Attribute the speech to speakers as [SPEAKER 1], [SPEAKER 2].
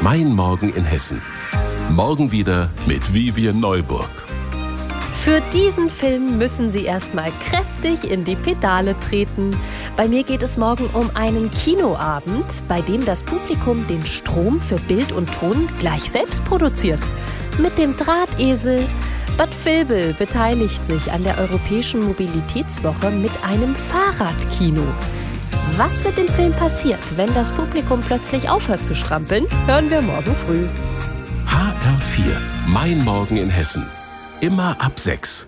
[SPEAKER 1] Mein Morgen in Hessen. Morgen wieder mit Vivian Neuburg.
[SPEAKER 2] Für diesen Film müssen Sie erstmal kräftig in die Pedale treten. Bei mir geht es morgen um einen Kinoabend, bei dem das Publikum den Strom für Bild und Ton gleich selbst produziert. Mit dem Drahtesel. Bad Vilbel beteiligt sich an der Europäischen Mobilitätswoche mit einem Fahrradkino. Was mit dem Film passiert, wenn das Publikum plötzlich aufhört zu strampeln, hören wir morgen früh.
[SPEAKER 1] HR4. Mein Morgen in Hessen. Immer ab 6.